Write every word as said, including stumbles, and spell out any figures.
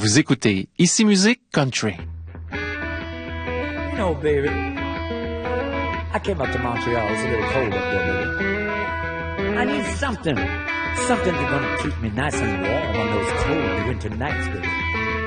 Vous écoutez Ici Musique Country. You know, baby, I came up to Montreal. It's a little cold up there, baby. I need something. Something that's gonna keep me nice and warm on those cold winter nights, baby.